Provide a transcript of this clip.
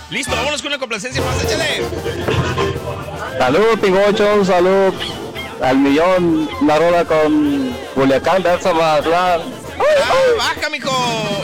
Listo, vámonos con una complacencia más, échale. Salud, Pigocho, salud. Al millón, una rola con Culiacán de Alza Mazatlán. Baja, mijo.